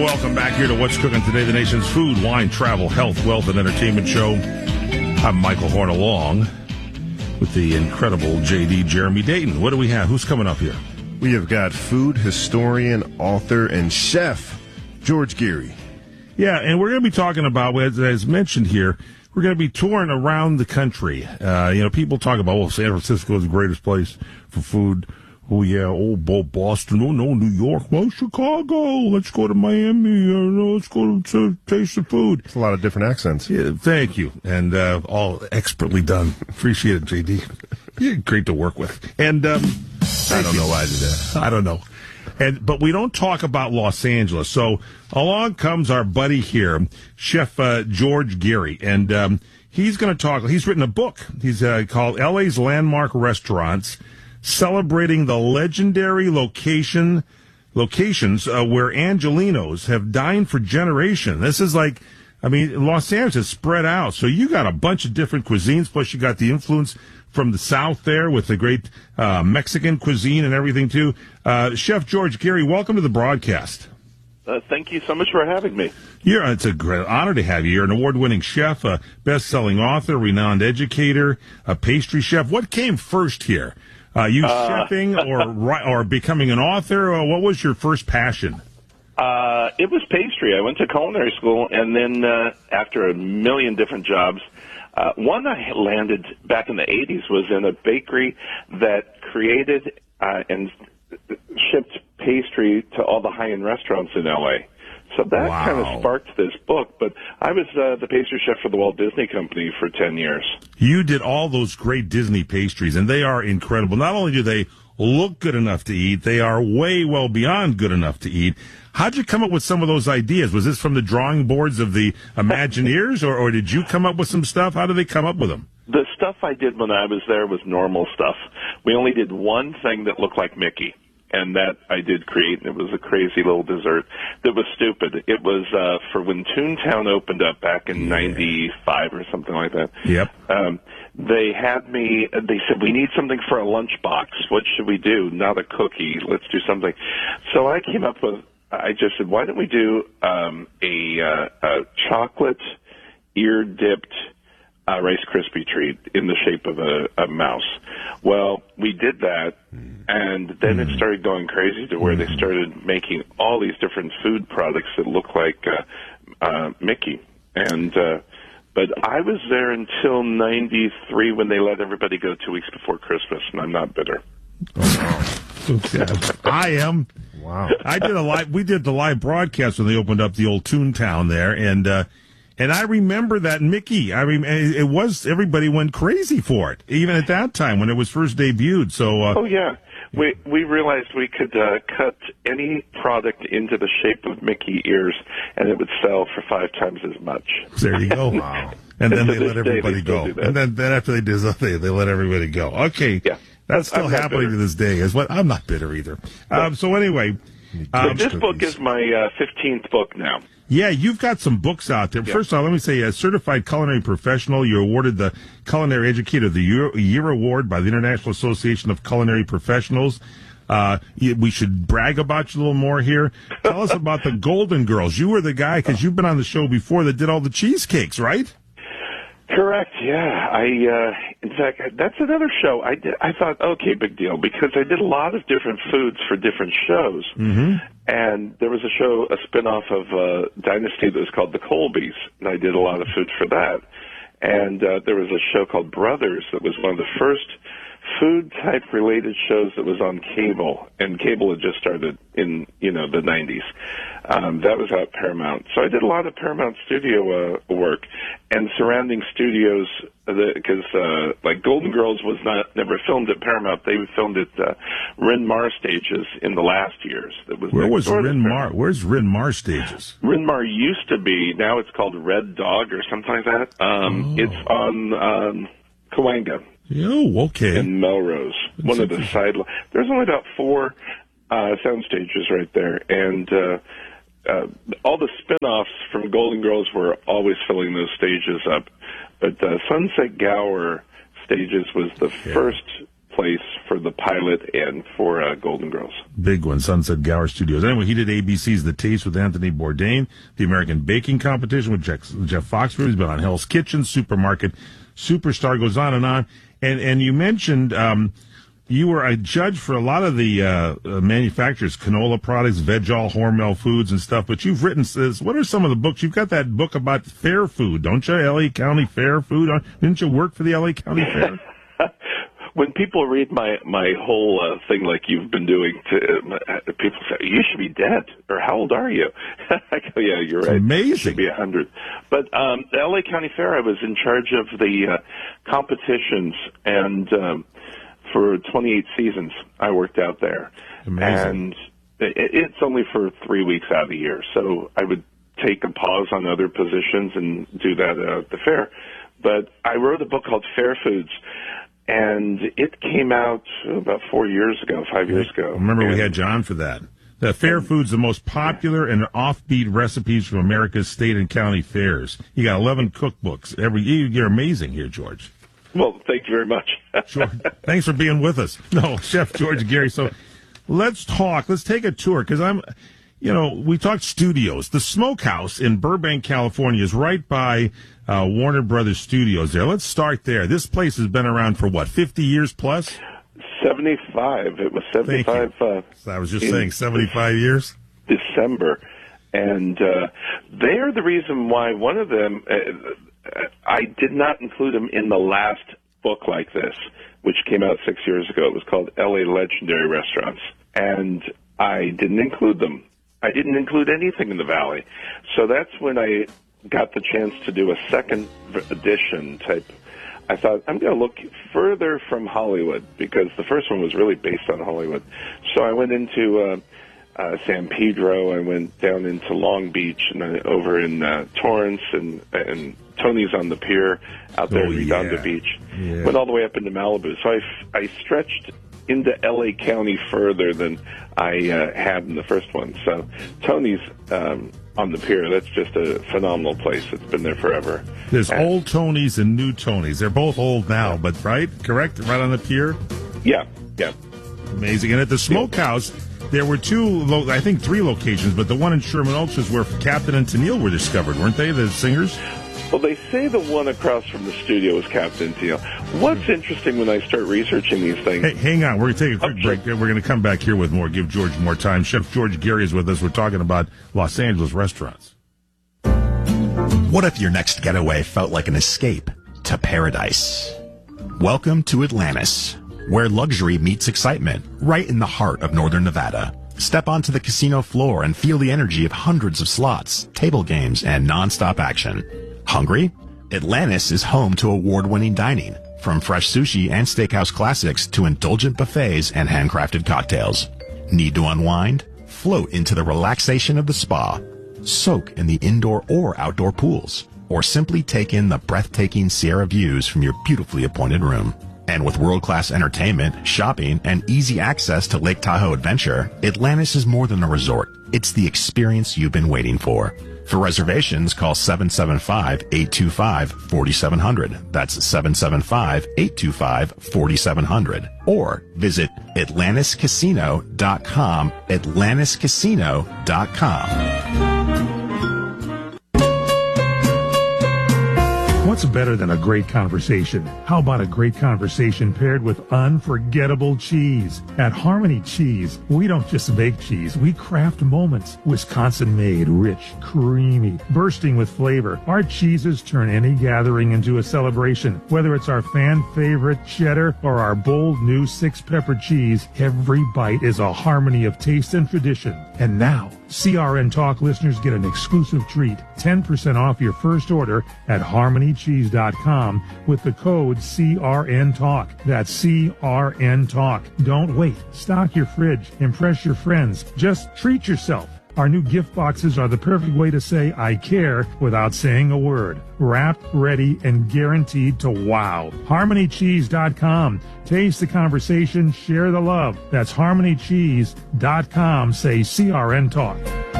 Welcome back here to What's Cooking Today, the nation's food, wine, travel, health, wealth, and entertainment show. I'm Michael Horn along with the incredible J.D. Jeremy Dayton. What do we have? Who's coming up here? We have got food historian, author, and chef George Geary. Yeah, and we're going to be talking about, as mentioned here, we're going to be touring around the country. People talk about, well, San Francisco is the greatest place for food. Oh, yeah, Boston. Oh, no, New York. Well, Chicago. Let's go to Miami. Let's go to taste the food. It's a lot of different accents. Yeah, thank you. And all expertly done. Appreciate it, J.D. You're great to work with. And I don't know why I did that. I don't know. But we don't talk about Los Angeles. So along comes our buddy here, Chef George Geary. And he's going to talk. He's written a book. He's called L.A.'s Landmark Restaurants, celebrating the legendary locations where Angelinos have dined for generations. This is Los Angeles is spread out. So you got a bunch of different cuisines, plus you got the influence from the South there with the great Mexican cuisine and everything, too. Chef George Geary, welcome to the broadcast. Thank you so much for having me. It's a great honor to have you. You're an award-winning chef, a best-selling author, renowned educator, a pastry chef. What came first here? You chefing or becoming an author? Or what was your first passion? It was pastry. I went to culinary school, and then after a million different jobs, one I landed back in the 80s was in a bakery that created and shipped pastry to all the high-end restaurants in L.A. So that kind of sparked this book. But I was the pastry chef for the Walt Disney Company for 10 years. You did all those great Disney pastries, and they are incredible. Not only do they look good enough to eat, they are way well beyond good enough to eat. How'd you come up with some of those ideas? Was this from the drawing boards of the Imagineers, or did you come up with some stuff? How did they come up with them? The stuff I did when I was there was normal stuff. We only did one thing that looked like Mickey, and that I did create, and it was a crazy little dessert that was stupid. It was for when Toontown opened up back in 95 or something like that. Yep. They said, we need something for a lunchbox. What should we do? Not a cookie. Let's do something. So I came up with, I just said, why don't we do a chocolate ear-dipped Rice Krispie treat in the shape of a mouse. Well, we did that, and then it started going crazy to where they started making all these different food products that look like Mickey. And but I was there until 93 when they let everybody go 2 weeks before Christmas, and I'm not bitter. I am. Wow. We did the live broadcast when they opened up the old Toontown there, and I remember that Mickey. It was, everybody went crazy for it, even at that time when it was first debuted. So, oh yeah, we realized we could cut any product into the shape of Mickey ears, and it would sell for 5 times as much. There you go. Wow. And then they let everybody go. And then after they did something, they let everybody go. Okay. Yeah. That's still happening to this day. I'm not bitter either. So anyway, this book is my 15th book now. Yeah, you've got some books out there. Yeah. First of all, let me say, a certified culinary professional. You're awarded the Culinary Educator of the Year Award by the International Association of Culinary Professionals. We should brag about you a little more here. Tell us about the Golden Girls. You were the guy, because you've been on the show before, that did all the cheesecakes, right? Correct. Yeah. In fact, that's another show. I thought, okay, big deal, because I did a lot of different foods for different shows. Mm-hmm. And there was a spinoff of Dynasty that was called The Colbys, and I did a lot of food for that. And there was a show called Brothers that was one of the first food-type related shows that was on cable, and cable had just started in, the 90s. That was out Paramount. So I did a lot of Paramount studio work and surrounding studios, because like Golden Girls was never filmed at Paramount. They filmed at Bryn Mawr Stages in the last years. Where was Bryn Mawr? Where's Bryn Mawr Stages? Bryn Mawr used to be. Now it's called Red Dog or something like that. It's on Cahuenga. Oh, okay. In Melrose, one of the side. There's only about 4 sound stages right there, and all the spin-offs from Golden Girls were always filling those stages up. But Sunset Gower Stages was the first place for the pilot and for Golden Girls. Big one, Sunset Gower Studios. Anyway, he did ABC's The Taste with Anthony Bourdain, the American Baking Competition with Jeff Foxworthy. He's been on Hell's Kitchen, Supermarket Superstar, goes on. And you mentioned you were a judge for a lot of the manufacturers, canola products, Veg-All, Hormel Foods and stuff, but you've written, what are some of the books? You've got that book about fair food, don't you? L.A. County Fair Food. Didn't you work for the L.A. County Fair? When people read my whole thing like you've been doing, people say, you should be dead, or how old are you? I go, yeah, you're It's right. amazing. You should be 100. But the L.A. County Fair, I was in charge of the competitions, and for 28 seasons, I worked out there. Amazing. And it's only for 3 weeks out of the year, so I would take a pause on other positions and do that at the fair. But I wrote a book called Fair Foods, and it came out about 5 years ago. Remember, we had John for that. The Fair Foods, the most popular and offbeat recipes from America's state and county fairs. You got 11 cookbooks. You're amazing here, George. Well, thank you very much. Sure. Thanks for being with us. No, Chef George Geary. So let's take a tour, because we talked studios. The Smokehouse in Burbank, California is right by Warner Brothers Studios there. Let's start there. This place has been around for 50 years plus? 75. It was 75. I was just saying 75 years? December. And they're the reason why one of them, I did not include them in the last book like this, which came out 6 years ago. It was called L.A. Legendary Restaurants. And I didn't include them. I didn't include anything in the Valley. So that's when I got the chance to do a second edition type. I thought, I'm going to look further from Hollywood, because the first one was really based on Hollywood. So I went into San Pedro, I went down into Long Beach, and then over in Torrance, and Tony's on the Pier out there at Redondo Beach. Yeah. Went all the way up into Malibu. So I stretched into L.A. County further than I had in the first one. So Tony's on the Pier, that's just a phenomenal place. It's been there forever. There's old Tony's and new Tony's. They're both old now, but right? Correct? Right on the Pier? Yeah. Amazing. And at the Smokehouse, there were I think 3 locations, but the one in Sherman Oaks is where Captain and Tennille were discovered, weren't they, the singers? Well, they say the one across from the studio is Captain Tennille. What's interesting when I start researching these things... Hey, hang on. We're going to take a quick break. We're going to come back here with more. Give George more time. Chef George Geary is with us. We're talking about Los Angeles restaurants. What if your next getaway felt like an escape to paradise? Welcome to Atlantis, where luxury meets excitement, right in the heart of northern Nevada. Step onto the casino floor and feel the energy of hundreds of slots, table games, and nonstop action. Hungry? Atlantis is home to award-winning dining, from fresh sushi and steakhouse classics to indulgent buffets and handcrafted cocktails. Need to unwind? Float into the relaxation of the spa. Soak in the indoor or outdoor pools. Or simply take in the breathtaking Sierra views from your beautifully appointed room. And with world-class entertainment, shopping, and easy access to Lake Tahoe Adventure, Atlantis is more than a resort. It's the experience you've been waiting for. For reservations, call 775-825-4700. That's 775-825-4700. Or visit AtlantisCasino.com, AtlantisCasino.com. What's better than a great conversation? How about a great conversation paired with unforgettable cheese? At Harmony Cheese, we don't just make cheese, we craft moments. Wisconsin-made, rich, creamy, bursting with flavor. Our cheeses turn any gathering into a celebration. Whether it's our fan favorite cheddar or our bold new 6-pepper cheese, every bite is a harmony of taste and tradition. And now, CRN Talk listeners get an exclusive treat, 10% off your first order at harmonycheese.com with the code CRN Talk. That's CRN Talk. Don't wait. Stock your fridge. Impress your friends. Just treat yourself. Our new gift boxes are the perfect way to say I care without saying a word. Wrapped, ready, and guaranteed to wow. HarmonyCheese.com. Taste the conversation, share the love. That's HarmonyCheese.com. Say CRN Talk.